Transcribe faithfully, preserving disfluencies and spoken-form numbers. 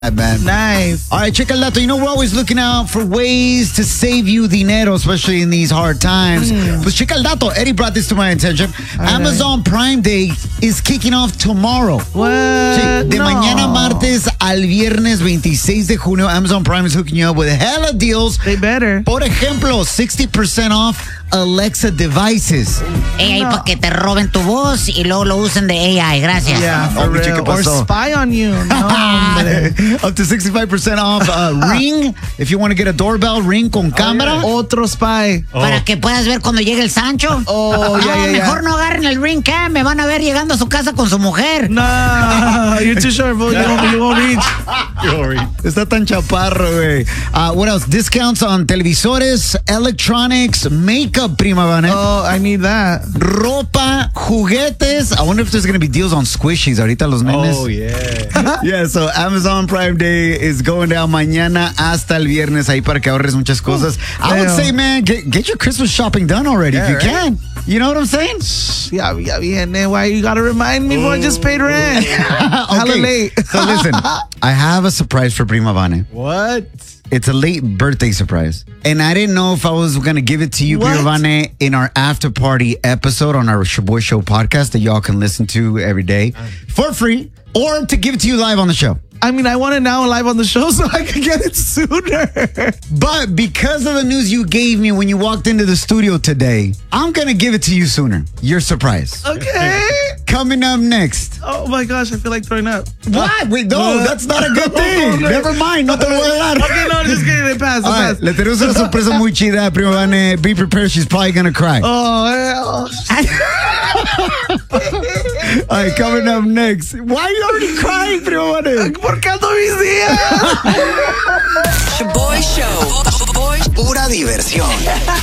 Man. Nice. All right, check el dato. You know, we're always looking out for ways to save you dinero, especially in these hard times. Mm. Pues check el dato. Eddie brought this to my attention. All Amazon right. Prime Day is kicking off tomorrow. What? Sí, de No. mañana martes al viernes veintiséis de junio, Amazon Prime is hooking you up with hella deals. They better. Por ejemplo, sixty percent off Alexa devices. A I No. para que te roben tu voz y luego lo usen de A I. Gracias. Yeah, for Oh, bicho, real. ¿qué Or pasó? spy on you. No, hombre. Up to sixty-five percent off uh, Ring. If you want to get a doorbell, Ring con cámara. Otro spy. Para que puedas ver cuando llegue el Sancho. Oh, no, yeah, yeah, yeah. mejor no agarren el Ring Cam. Me van a ver llegando a su casa con su mujer. No, you're too short, bro. You won't, you won't reach. Está tan chaparro, güey. Uh, what else? Discounts on televisores, electronics, makeup, prima Vane. Oh, I need that. Ropa, juguetes. I wonder if there's going to be deals on squishies. Ahorita los nenes. Oh, yeah. Yeah, so Amazon Prime Day is going down mañana hasta el viernes ahí para que ahorres muchas cosas. I would Damn. say, man, get, get your Christmas shopping done already Yeah, if you right? can. You know what I'm saying? Yeah, yeah, yeah. Man, why you gotta remind me? Boy, I just paid rent. Hella late. So listen, I have a surprise for Prima Vane. What? It's a late birthday surprise. And I didn't know if I was going to give it to you, What? Prima Vane, in our after party episode on our Shaboy Show podcast that y'all can listen to every day for free, or to give it to you live on the show. I mean, I want it now live on the show so I can get it sooner. But because of the news you gave me when you walked into the studio today, I'm going to give it to you sooner. Your surprise. Okay. Coming up next. Oh my gosh, I feel like throwing up. What? Wait, no, What? that's not a good thing. No, no. Never mind. No te lo voy a dar. Okay, no, just kidding. It passed. It All right, passed. le tenemos una sorpresa muy chida, Prima Vane. Be prepared. She's probably going to cry. Oh, hell. All right, coming up next. Why are you already crying, Prima Vane? ¿Por qué ando mis días? Shaboy Show. Pura diversión.